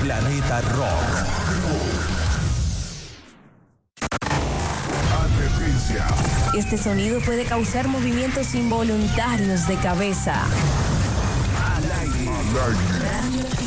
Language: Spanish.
Planeta Rock. Advertencia. Este sonido puede causar movimientos involuntarios de cabeza. Al aire.